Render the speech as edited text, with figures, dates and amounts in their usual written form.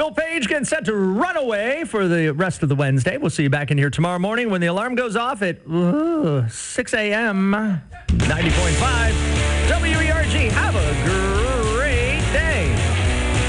Bill Page getting set to run away for the rest of the Wednesday. We'll see you back in here tomorrow morning when the alarm goes off at 6 a.m. 90.5.